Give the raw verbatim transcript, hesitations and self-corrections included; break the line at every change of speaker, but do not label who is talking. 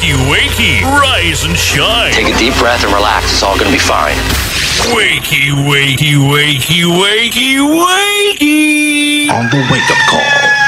Wakey, wakey. Rise and shine.
Take a deep breath and relax. It's all going to be fine.
Wakey, wakey, wakey, wakey, wakey.
On the wake-up call.